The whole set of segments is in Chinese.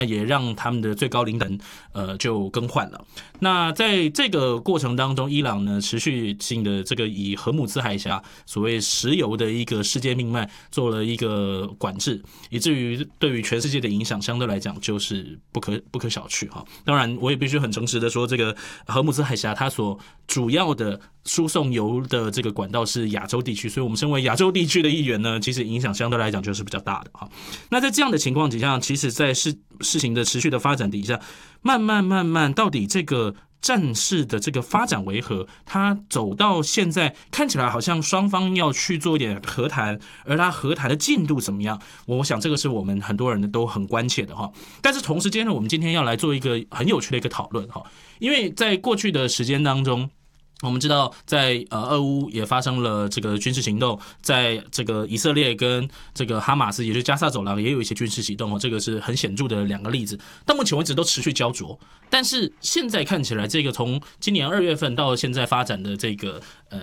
也让他们的最高领导人就更换了。那在这个过程当中，伊朗呢持续性的这个以荷姆兹海峡所谓石油的一个世界命脉做了一个管制，以至于对于全世界的影响相对来讲就是不可小觑哈。当然，我也必须很诚实的说，这个荷姆兹海峡它所主要的输送油的这个管道是亚洲地区，所以我们身为亚洲地区的一员呢，其实影响相对来讲就是比较大的哈。那在这样的情况底下，其实在事情的持续的发展底下，慢慢，到底这个战事的这个发展为何？它走到现在看起来好像双方要去做一点和谈，而它和谈的进度怎么样？我想这个是我们很多人都很关切的哈。但是同时间呢，我们今天要来做一个很有趣的一个讨论哈，因为在过去的时间当中，我们知道在俄乌也发生了这个军事行动，在这个以色列跟这个哈马斯，也就是加萨走廊也有一些军事行动，这个是很显著的两个例子，到目前为止都持续焦灼。但是现在看起来，这个从今年2月份到现在发展的这个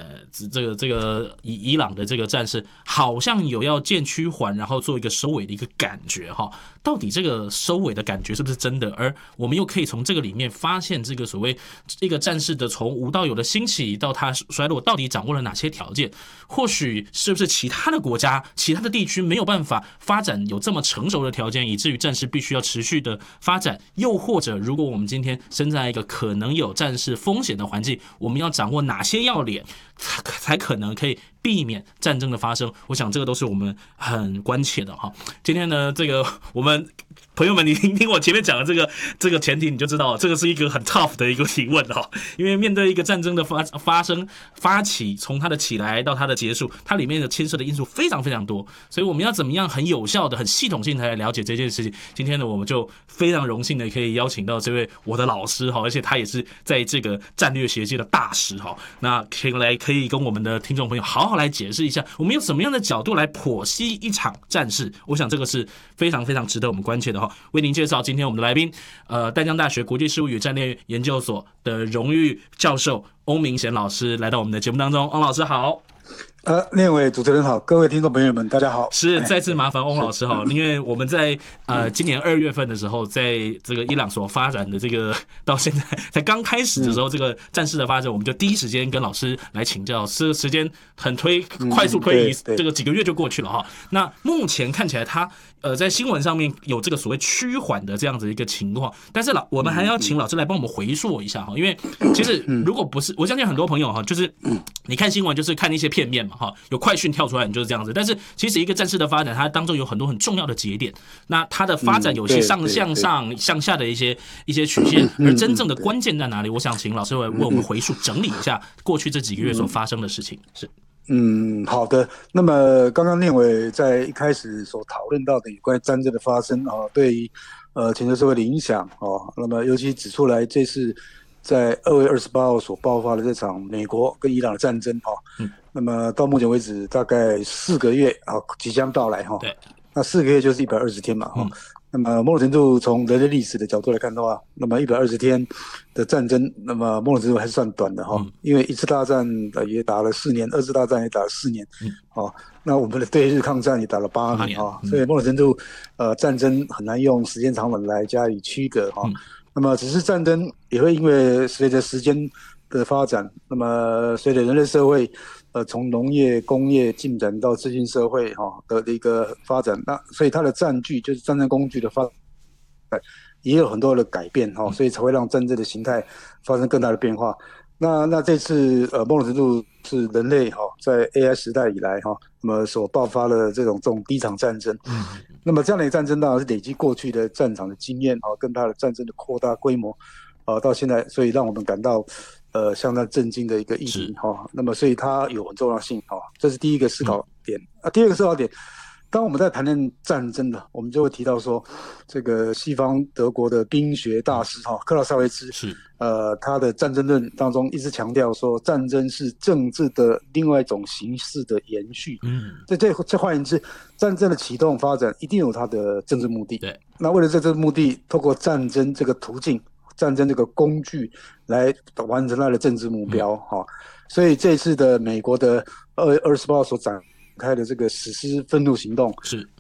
伊朗的这个战事，好像有要渐趋缓，然后做一个收尾的一个感觉哈。到底这个收尾的感觉是不是真的？而我们又可以从这个里面发现，这个所谓一个战事的从无到有的兴起到它衰落，到底掌握了哪些条件？或许是不是其他的国家、其他的地区没有办法发展有这么成熟的条件，以至于战事必须要持续的发展？又或者，如果我们今天身在一个可能有战事风险的环境，我们要掌握哪些要点，才可能可以避免战争的发生？我想这个都是我们很关切的哈。今天呢，这个我们朋友们，你听我前面讲的这个前提，你就知道这个是一个很 tough 的一个提问哈。因为面对一个战争的发起，从它的起来到它的结束，它里面的牵涉的因素非常非常多，所以我们要怎么样很有效的、很系统性的来了解这件事情？今天呢，我们就非常荣幸的可以邀请到这位我的老师哈，而且他也是在这个战略学界的大师哈。那可以跟我们的听众朋友好好来解释一下，我们用什么样的角度来剖析一场战事？我想这个是非常非常值得我们关切的哈。为您介绍今天我们的来宾，淡江大学国际事务与战略研究所的荣誉教授翁明贤老师来到我们的节目当中。翁老师好。 另位主持人好，各位听众朋友们大家好。 是再次麻烦翁老师哈，因为我们在今年2月份的时候，在这个伊朗所发展的这个到现在才刚开始的时候，这个战事的发展，我们就第一时间跟老师来请教，是时间很快速推移，这个几个月就过去了哈。那目前看起来他在新闻上面有这个所谓趋缓的这样子一个情况，但是我们还要请老师来帮我们回溯一下哈，因为其实如果不是，我相信很多朋友哈，就是你看新闻就是看一些片面嘛哈，有快讯跳出来你就是这样子，但是其实一个战事的发展，它当中有很多很重要的节点，那它的发展有些向上向下的一些曲线，而真正的关键在哪里？我想请老师为我们回溯整理一下过去这几个月所发生的事情。是。 好的。那么刚刚念伟在一开始所讨论到的有关战争的发生啊，对于全球社会的影响啊，那么尤其指出来这次在2月28号所爆发的这场美国跟伊朗的战争啊，那么到目前为止大概4个月啊即将到来哈。 对。 那4个月就是120天嘛哈。那么某种程度从人类历史的角度来看的话，那么120天的战争，那么某种程度还是算短的哈，因为一次大战也打了4年，二次大战也打了4年，那我们的对日抗战也打了8年哈，所以某种程度战争很难用时间长短来加以区隔哈。那么只是战争也会因为随着时间的发展，那么随着人类社会从农业、工业进展到资讯社会的一个发展，那所以它的战具就是战争工具的发展也有很多的改变所以才会让战争的形态发生更大的变化。那这次某种程度是人类在 AI 时代以来那么所爆发的这种第一场战争。那么这样的战争当然是累积过去的战场的经验跟它的战争的扩大规模到现在，所以让我们感到相当震惊的一个议题那么所以它有很重要性这是第一个思考点。第二个思考点，当我们在谈论战争的，我们就会提到说，这个西方德国的兵学大师克劳塞维茨是他的战争论当中一直强调说，战争是政治的另外一种形式的延续。这换言之，战争的启动发展一定有它的政治目的。 对， 那为了这个目的，透过战争这个途径、战争这个工具来完成它的政治目标所以这次的美国的2月28号所展开的这个实施愤怒行动， 是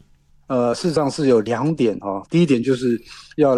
事实上是有2点哈，第一点就是要